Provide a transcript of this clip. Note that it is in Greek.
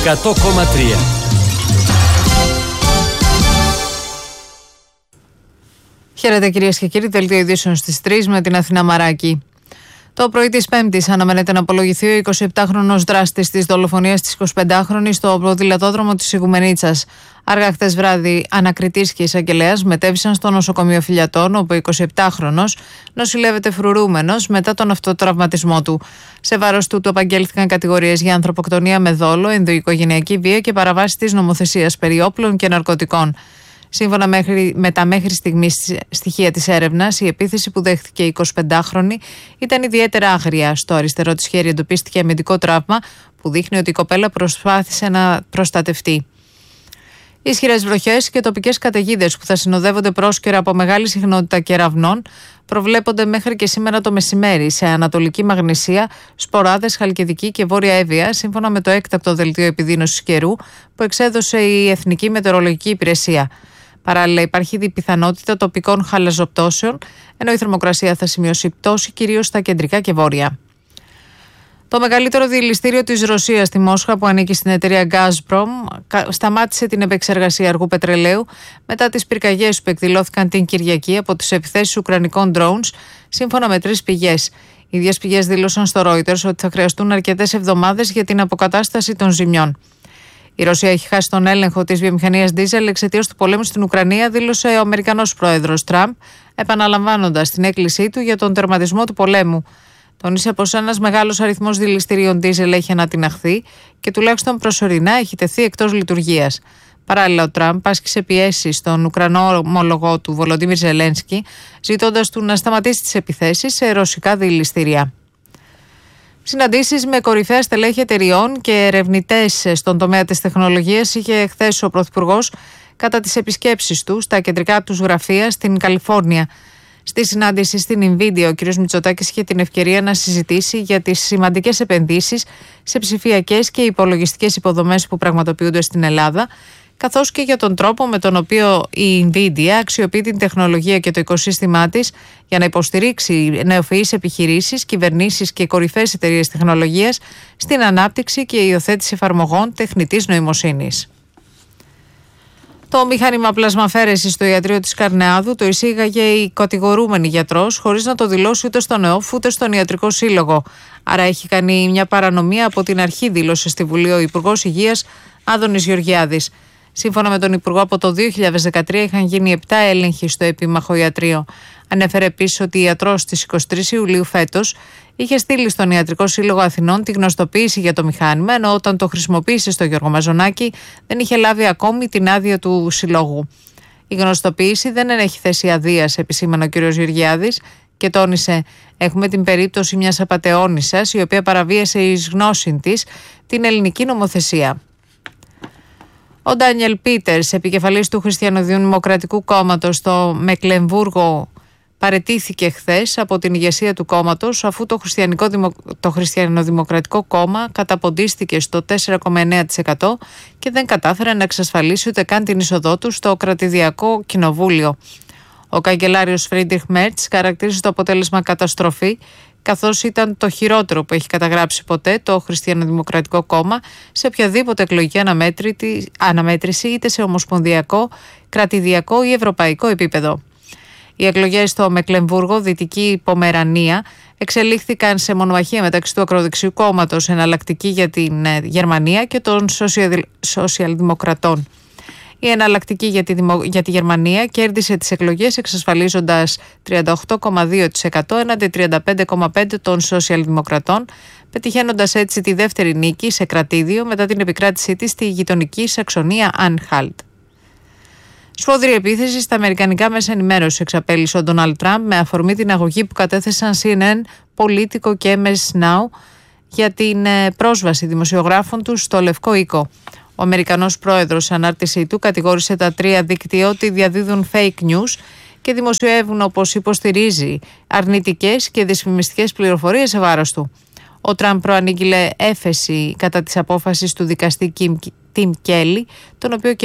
100,3. Χαίρετε κυρίες και κύριοι, δελτίο ειδήσεων στις 3 με την Αθηνά Μαράκη. Το πρωί της Πέμπτης αναμένεται να απολογηθεί ο 27χρονος δράστης της δολοφονίας της 25χρονης στο ποδηλατόδρομο της Ιγουμενίτσας. Αργά χτες βράδυ, ανακριτής και εισαγγελέας μετέβησαν στο νοσοκομείο Φιλιατών, όπου ο 27χρονος νοσηλεύεται φρουρούμενος μετά τον αυτοτραυματισμό του. Σε βάρος του απαγγέλθηκαν κατηγορίες για ανθρωποκτονία με δόλο, ενδοοικογενειακή βία και παραβάσεις της νομοθεσίας περί όπλων και ναρκωτικών. Σύμφωνα με τα μέχρι στιγμής στοιχεία της έρευνας, η επίθεση που δέχτηκε η 25χρονη ήταν ιδιαίτερα άγρια. Στο αριστερό της χέρι εντοπίστηκε αμυντικό τραύμα που δείχνει ότι η κοπέλα προσπάθησε να προστατευτεί. Ισχυρές βροχές και τοπικές καταιγίδες που θα συνοδεύονται πρόσκαιρα από μεγάλη συχνότητα κεραυνών προβλέπονται μέχρι και σήμερα το μεσημέρι σε Ανατολική Μαγνησία, Σποράδες, Χαλκιδική και Βόρεια Εύβοια, σύμφωνα με το έκτακτο δελτίο επιδείνωσης καιρού που εξέδωσε η Εθνική Μετεωρολογική Υπηρεσία. Παράλληλα, υπάρχει πιθανότητα τοπικών χαλαζοπτώσεων, ενώ η θερμοκρασία θα σημειώσει πτώση κυρίως στα κεντρικά και βόρεια. Το μεγαλύτερο διελιστήριο της Ρωσίας στη Μόσχα, που ανήκει στην εταιρεία Gazprom, σταμάτησε την επεξεργασία αργού πετρελαίου μετά τις πυρκαγιές που εκδηλώθηκαν την Κυριακή από τις επιθέσεις ουκρανικών drones, σύμφωνα με 3 πηγές. Οι ίδιες πηγές δήλωσαν στο Reuters ότι θα χρειαστούν αρκετές εβδομάδες για την αποκατάσταση των ζημιών. Η Ρωσία έχει χάσει τον έλεγχο της βιομηχανίας ντίζελ εξαιτίας του πολέμου στην Ουκρανία, δήλωσε ο Αμερικανός πρόεδρος Τραμπ, επαναλαμβάνοντας την έκκλησή του για τον τερματισμό του πολέμου. Τόνισε πως ένας μεγάλος αριθμός δηληστηρίων ντίζελ έχει ανατιναχθεί και τουλάχιστον προσωρινά έχει τεθεί εκτός λειτουργίας. Παράλληλα, ο Τραμπ άσκησε πιέσεις στον Ουκρανό ομολογό του Βολοντίμιρ Ζελένσκι, ζητώντας του να σταματήσει τις επιθέσεις σε ρωσικά δηληστήρια. Συναντήσεις με κορυφαία στελέχη εταιριών και ερευνητές στον τομέα της τεχνολογίας είχε χθες ο Πρωθυπουργός κατά τις επισκέψεις του στα κεντρικά τους γραφεία στην Καλιφόρνια. Στη συνάντηση στην Nvidia, ο κ. Μητσοτάκης είχε την ευκαιρία να συζητήσει για τις σημαντικές επενδύσεις σε ψηφιακές και υπολογιστικές υποδομές που πραγματοποιούνται στην Ελλάδα, καθώς και για τον τρόπο με τον οποίο η Nvidia αξιοποιεί την τεχνολογία και το οικοσύστημά της για να υποστηρίξει νεοφυείς επιχειρήσεις, κυβερνήσεις και κορυφαίες εταιρείες τεχνολογίας στην ανάπτυξη και υιοθέτηση εφαρμογών τεχνητής νοημοσύνης. Το μηχάνημα πλασμαφέρεσης στο ιατρείο της Καρνεάδου το εισήγαγε η κατηγορούμενη γιατρός χωρίς να το δηλώσει ούτε στον ΕΟΦ ούτε στον Ιατρικό Σύλλογο. Άρα έχει κάνει μια παρανομία από την αρχή, δήλωσε στη Βουλή ο Υπουργός Υγείας Άδωνης Γεωργιάδης. Σύμφωνα με τον Υπουργό, από το 2013 είχαν γίνει 7 έλεγχοι στο επίμαχο ιατρείο. Ανέφερε επίσης ότι η ιατρός στις 23 Ιουλίου φέτος είχε στείλει στον Ιατρικό Σύλλογο Αθηνών τη γνωστοποίηση για το μηχάνημα, ενώ όταν το χρησιμοποίησε στο Γιώργο Μαζονάκη δεν είχε λάβει ακόμη την άδεια του συλλόγου. Η γνωστοποίηση δεν έχει θέση αδείας, επισήμανε ο κ. Γεωργιάδης και τόνισε: έχουμε την περίπτωση μιας απατεώνισσας η οποία παραβίασε εις γνώση της την ελληνική νομοθεσία. Ο Ντάνιελ Πίτερς, επικεφαλής του Χριστιανοδημοκρατικού Κόμματος στο Μεκλεμβούργο, παραιτήθηκε χθες από την ηγεσία του κόμματος, αφού το Χριστιανοδημοκρατικό Κόμμα καταποντίστηκε στο 4,9% και δεν κατάφερε να εξασφαλίσει ούτε καν την είσοδό του στο κρατηδιακό κοινοβούλιο. Ο καγκελάριος Φρίντριχ Μέρτς χαρακτήρισε το αποτέλεσμα καταστροφή, καθώς ήταν το χειρότερο που έχει καταγράψει ποτέ το Χριστιανοδημοκρατικό Κόμμα σε οποιαδήποτε εκλογική αναμέτρηση, είτε σε ομοσπονδιακό, κρατηδιακό ή ευρωπαϊκό επίπεδο. Οι εκλογές στο Μεκλεμβούργο, Δυτική Πομερανία, εξελίχθηκαν σε μονομαχία μεταξύ του ακροδεξιού κόμματος Εναλλακτική για την Γερμανία και των Σοσιαλδημοκρατών. Η Εναλλακτική για τη Γερμανία κέρδισε τις εκλογές εξασφαλίζοντας 38,2% έναντι 35,5% των Σοσιαλδημοκρατών, πετυχαίνοντας έτσι τη δεύτερη νίκη σε κρατήδιο μετά την επικράτησή της στη γειτονική Σαξονία Ανχάλτ. Σφόδρη επίθεση στα αμερικανικά μέσα ενημέρωσης εξαπέλυσε ο Ντόναλντ Τραμπ με αφορμή την αγωγή που κατέθεσαν CNN, Politico και MS Now για την πρόσβαση δημοσιογράφων του στο Λευκό Οίκο. Ο Αμερικανός πρόεδρος σε ανάρτησή του κατηγόρησε τα 3 δίκτυα ότι διαδίδουν fake news και δημοσιεύουν, όπως υποστηρίζει, αρνητικές και δυσφημιστικές πληροφορίες σε βάρος του. Ο Τραμπ προανήγγειλε έφεση κατά της απόφασης του δικαστή Tim Kelly, τον οποίο